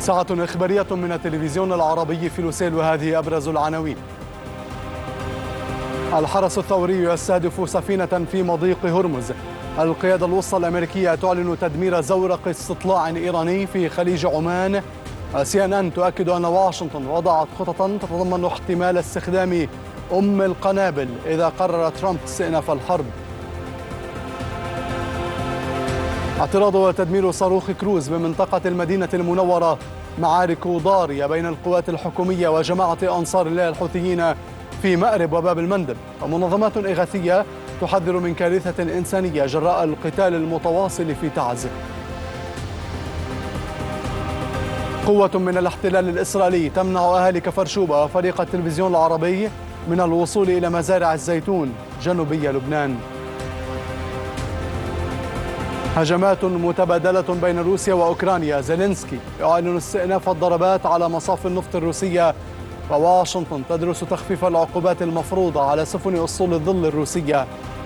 ساعة إخبارية من التلفزيون العربي في لوسيل، وهذه أبرز العناوين. الحرس الثوري يستهدف سفينة في مضيق هرمز. القيادة الوسطى الأمريكية تعلن تدمير زورق استطلاع إيراني في خليج عمان. CNN تؤكد أن واشنطن وضعت خططا تتضمن احتمال استخدام القنابل إذا قرر ترامب استئناف الحرب. اعتراض وتدمير صاروخ كروز بمنطقة المدينة المنورة. معارك ضارية بين القوات الحكومية وجماعة أنصار الله الحوثيين في مأرب وباب المندب. ومنظمات إغاثية تحذر من كارثة إنسانية جراء القتال المتواصل في تعز. قوة من الاحتلال الإسرائيلي تمنع أهالي كفر شوبة وفريق التلفزيون العربي من الوصول إلى مزارع الزيتون جنوبي لبنان. هجمات متبادلة بين روسيا وأوكرانيا. زيلينسكي يعلن استئناف الضربات على مصافي النفط الروسية. وواشنطن تدرس تخفيف العقوبات المفروضة على سفن أسطول الظل الروسية.